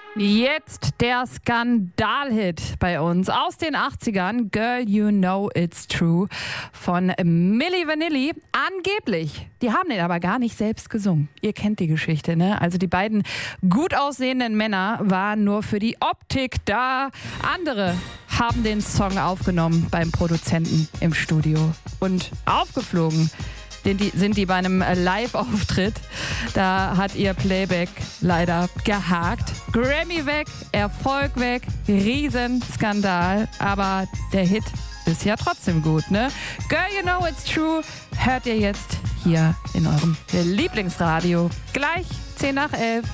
Jetzt der Skandalhit bei uns aus den 80ern, Girl, You Know It's True von Milli Vanilli. Angeblich, die haben den aber gar nicht selbst gesungen. Ihr kennt die Geschichte, ne? Also die beiden gut aussehenden Männer waren nur für die Optik da. Andere haben den Song aufgenommen beim Produzenten im Studio und aufgeflogen. Sind die bei einem Live-Auftritt. Da hat ihr Playback leider gehakt. Grammy weg, Erfolg weg, Riesenskandal. Aber der Hit ist ja trotzdem gut, ne? Girl, You Know It's True hört ihr jetzt hier in eurem Lieblingsradio. Gleich 10 nach 11.